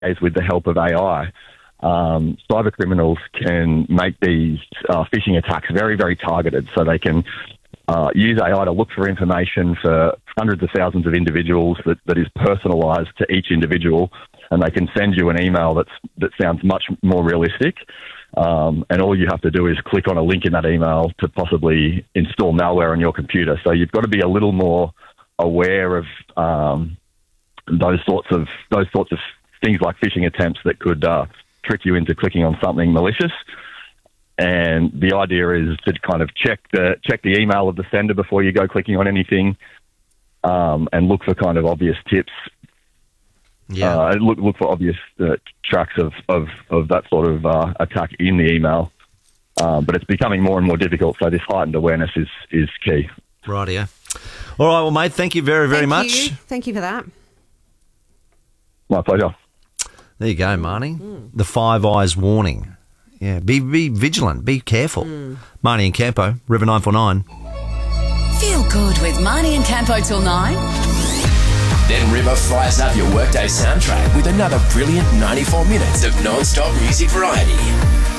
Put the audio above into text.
with the help of AI, cyber criminals can make these phishing attacks very, very targeted. So they can use AI to look for information for hundreds of thousands of individuals that is personalised to each individual, and they can send you an email that sounds much more realistic. And all you have to do is click on a link in that email to possibly install malware on your computer. So you've got to be a little more aware of those sorts of things like phishing attempts that could trick you into clicking on something malicious. And the idea is to kind of check the email of the sender before you go clicking on anything, and look for kind of obvious tips. Yeah. Look for obvious tracks of that sort of attack in the email. But it's becoming more and more difficult, so this heightened awareness is key. Right, yeah. All right, well, mate, thank you very, very much. Thank you for that. My pleasure. There you go, Marnie. The 5 eyes warning. Yeah, be vigilant, be careful. Marnie and Campo, River 949. Feel good with Marnie and Campo till 9. Then River fires up your workday soundtrack with another brilliant 94 minutes of non-stop music variety.